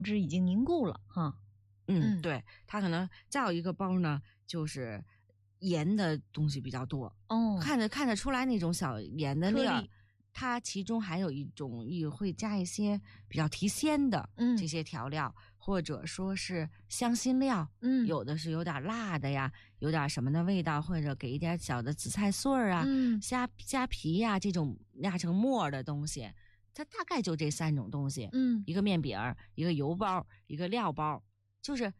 汁已经凝固了哈。 对，它可能再有一个包呢，就是盐的东西比较多哦， 看得出来那种小盐的粒儿颗粒， 它其中还有一种也会加一些比较提鲜的这些调料，或者说是香辛料，有的是有点辣的呀，有点什么的味道，或者给一点小的紫菜碎儿啊，虾皮呀，这种压成沫的东西，它大概就这3种东西，一个面饼，一个油包，一个料包。就是